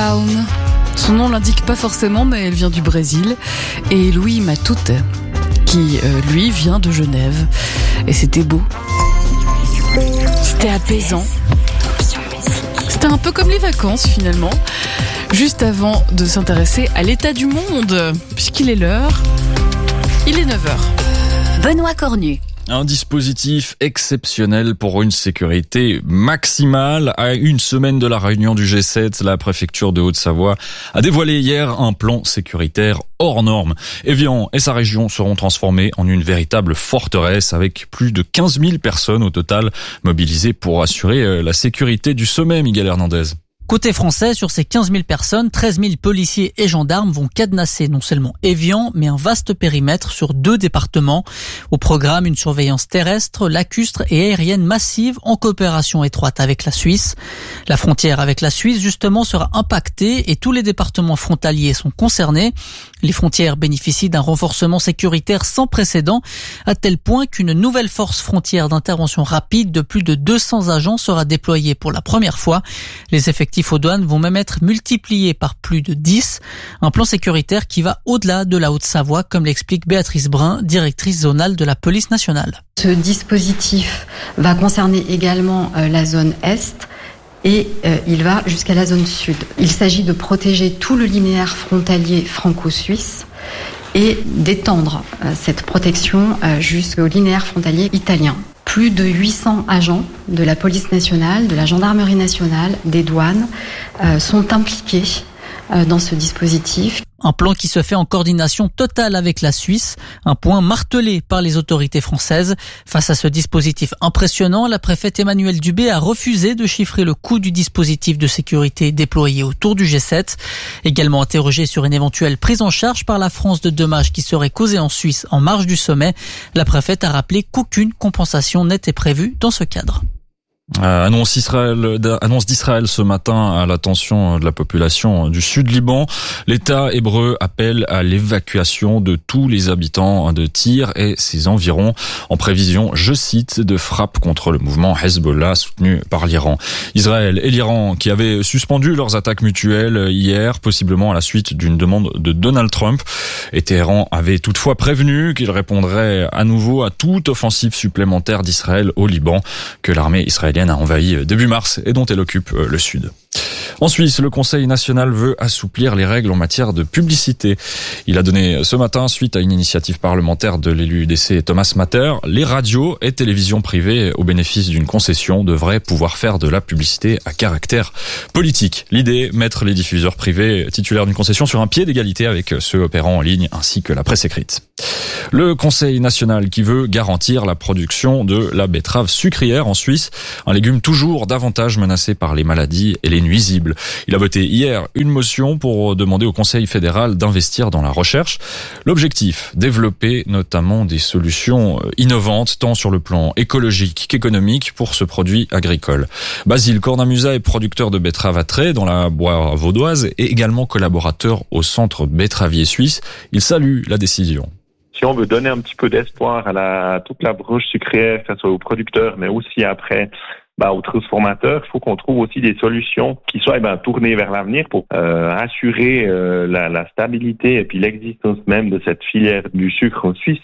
Baum. Son nom l'indique pas forcément, mais elle vient du Brésil. Et Louis Matute, qui, lui, vient de Genève. Et c'était beau. C'était apaisant. C'était un peu comme les vacances, finalement. Juste avant de s'intéresser à l'état du monde, puisqu'il est l'heure, il est 9h. Benoît Cornu. Un dispositif exceptionnel pour une sécurité maximale. À une semaine de la réunion du G7, la préfecture de Haute-Savoie a dévoilé hier un plan sécuritaire hors norme. Évian et sa région seront transformés en une véritable forteresse avec plus de 15 000 personnes au total mobilisées pour assurer la sécurité du sommet, Miguel Hernandez. Côté français, sur ces 15 000 personnes, 13 000 policiers et gendarmes vont cadenasser non seulement Évian, mais un vaste périmètre sur 2 départements. Au programme, une surveillance terrestre, lacustre et aérienne massive en coopération étroite avec la Suisse. La frontière avec la Suisse, justement, sera impactée et tous les départements frontaliers sont concernés. Les frontières bénéficient d'un renforcement sécuritaire sans précédent, à tel point qu'une nouvelle force frontière d'intervention rapide de plus de 200 agents sera déployée pour la première fois. Les effectifs aux douanes vont même être multipliés par plus de 10. Un plan sécuritaire qui va au-delà de la Haute-Savoie, comme l'explique Béatrice Brun, directrice zonale de la police nationale. Ce dispositif va concerner également la zone Est et il va jusqu'à la zone Sud. Il s'agit de protéger tout le linéaire frontalier franco-suisse et d'étendre cette protection jusqu'au linéaire frontalier italien. Plus de 800 agents de la police nationale, de la gendarmerie nationale, des douanes sont impliqués dans ce dispositif. Un plan qui se fait en coordination totale avec la Suisse, un point martelé par les autorités françaises. Face à ce dispositif impressionnant, la préfète Emmanuelle Dubé a refusé de chiffrer le coût du dispositif de sécurité déployé autour du G7. Également interrogée sur une éventuelle prise en charge par la France de dommages qui seraient causés en Suisse en marge du sommet, la préfète a rappelé qu'aucune compensation n'était prévue dans ce cadre. Annonce d'Israël ce matin à l'attention de la population du sud Liban. L'État hébreu appelle à l'évacuation de tous les habitants de Tyr et ses environs en prévision, je cite, de frappes contre le mouvement Hezbollah soutenu par l'Iran. Israël et l'Iran qui avaient suspendu leurs attaques mutuelles hier, possiblement à la suite d'une demande de Donald Trump. Et Téhéran avait toutefois prévenu qu'il répondrait à nouveau à toute offensive supplémentaire d'Israël au Liban que l'armée israélienne a envahi début mars et dont elle occupe le sud. En Suisse, le Conseil national veut assouplir les règles en matière de publicité. Il a donné ce matin, suite à une initiative parlementaire de l'élu UDC Thomas Matter, les radios et télévisions privées au bénéfice d'une concession devraient pouvoir faire de la publicité à caractère politique. L'idée, mettre les diffuseurs privés titulaires d'une concession sur un pied d'égalité avec ceux opérant en ligne ainsi que la presse écrite. Le Conseil national qui veut garantir la production de la betterave sucrière en Suisse, un légume toujours davantage menacé par les maladies et les nuisibles. Il a voté hier une motion pour demander au Conseil fédéral d'investir dans la recherche. L'objectif, développer notamment des solutions innovantes tant sur le plan écologique qu'économique pour ce produit agricole. Basile Cornamusa est producteur de betteraves à trait dans la Boire vaudoise et également collaborateur au Centre betteravier suisse. Il salue la décision. Si on veut donner un petit peu d'espoir à toute la branche sucrière, que ce soit aux producteurs, mais aussi après aux transformateurs, il faut qu'on trouve aussi des solutions qui soient tournées vers l'avenir pour assurer la stabilité et puis l'existence même de cette filière du sucre en Suisse.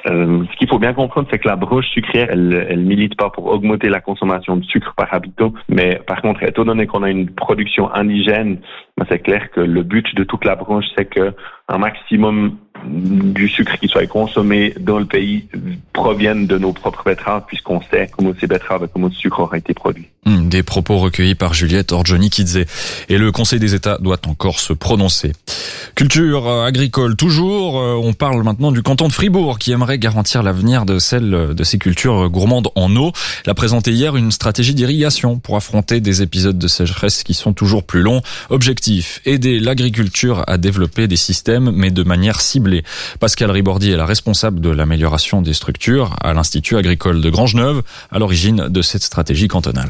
Ce qu'il faut bien comprendre, c'est que la branche sucrière, elle milite pas pour augmenter la consommation de sucre par habitant, mais par contre, étant donné qu'on a une production indigène, c'est clair que le but de toute la branche, c'est que un maximum du sucre qui soit consommé dans le pays proviennent de nos propres betteraves, puisqu'on sait comment ces betteraves et comment ce sucre aura été produit. Des propos recueillis par Juliette Orgioni-Kidze. Et le Conseil des États doit encore se prononcer. Culture agricole toujours. On parle maintenant du canton de Fribourg qui aimerait garantir l'avenir de celle de ces cultures gourmandes en eau. Il a présenté hier une stratégie d'irrigation pour affronter des épisodes de sécheresse qui sont toujours plus longs. Objectif, aider l'agriculture à développer des systèmes, mais de manière ciblée. Pascal Ribordi est la responsable de l'amélioration des structures à l'Institut agricole de Grangeneuve, à l'origine de cette stratégie cantonale.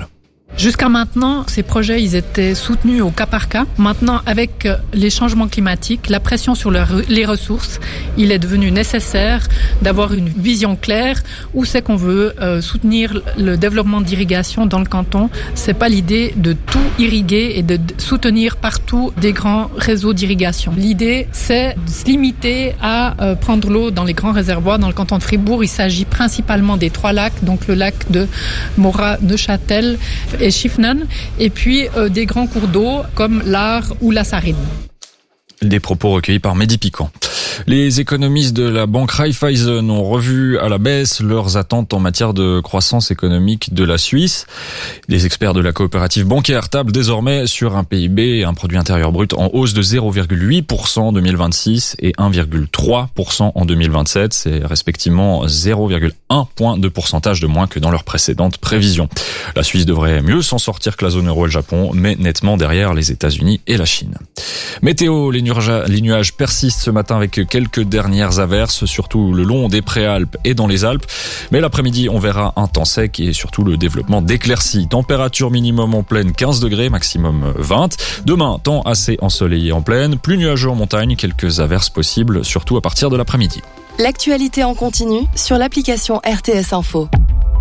Jusqu'à maintenant, ces projets, ils étaient soutenus au cas par cas. Maintenant, avec les changements climatiques, la pression sur les ressources, il est devenu nécessaire d'avoir une vision claire où c'est qu'on veut soutenir le développement d'irrigation dans le canton. C'est pas l'idée de tout irriguer et de soutenir partout des grands réseaux d'irrigation. L'idée, c'est de se limiter à prendre l'eau dans les grands réservoirs. Dans le canton de Fribourg, il s'agit principalement des 3 lacs, donc le lac de Morat, Neuchâtel et Schiffnen, et puis des grands cours d'eau comme l'Ar ou la Sarine. Des propos recueillis par Mehdi Piquant. Les économistes de la banque Raiffeisen ont revu à la baisse leurs attentes en matière de croissance économique de la Suisse. Les experts de la coopérative bancaire tablent désormais sur un PIB, un produit intérieur brut en hausse de 0,8% en 2026 et 1,3% en 2027. C'est respectivement 0,1 point de pourcentage de moins que dans leurs précédentes prévisions. La Suisse devrait mieux s'en sortir que la zone euro et le Japon, mais nettement derrière les États-Unis et la Chine. Météo, les nuages persistent ce matin avec quelques dernières averses, surtout le long des Préalpes et dans les Alpes. Mais l'après-midi, on verra un temps sec et surtout le développement d'éclaircies. Température minimum en plaine 15 degrés, maximum 20. Demain, temps assez ensoleillé en plaine, plus nuageux en montagne, quelques averses possibles, surtout à partir de l'après-midi. L'actualité en continu sur l'application RTS Info.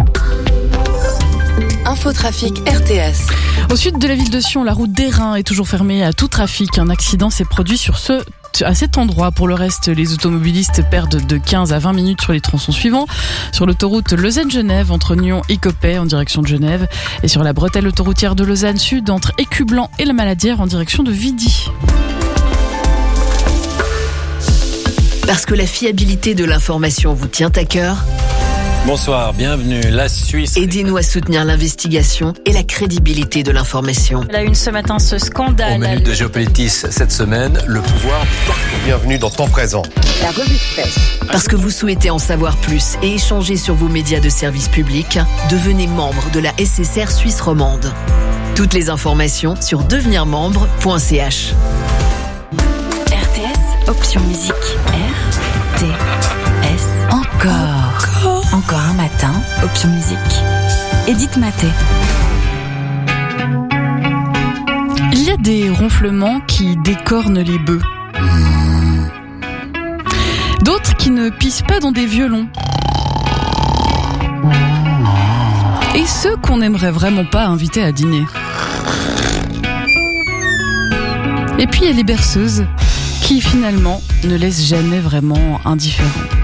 Infotrafic RTS. Au sud de la ville de Sion, la route d'Airain est toujours fermée à tout trafic. Un accident s'est produit à cet endroit. Pour le reste, les automobilistes perdent de 15 à 20 minutes sur les tronçons suivants. Sur l'autoroute Lausanne-Genève, entre Nyon et Coppet en direction de Genève. Et sur la bretelle autoroutière de Lausanne Sud, entre Écublanc et la Maladière en direction de Vidy. Parce que la fiabilité de l'information vous tient à cœur. Bonsoir, bienvenue. La Suisse. Aidez-nous à soutenir l'investigation et la crédibilité de l'information. La une ce matin, ce scandale. Au menu de Géopolitis cette semaine, le pouvoir. Bienvenue dans Temps Présent. La revue de presse. Parce que vous souhaitez en savoir plus et échanger sur vos médias de service public, devenez membre de la SSR Suisse romande. Toutes les informations sur devenirmembre.ch. RTS, option musique. RTS. Encore un matin, option musique. Edith Maté. Il y a des ronflements qui décornent les bœufs. D'autres qui ne pissent pas dans des violons. Et ceux qu'on n'aimerait vraiment pas inviter à dîner. Et puis il y a les berceuses qui finalement ne laissent jamais vraiment indifférents.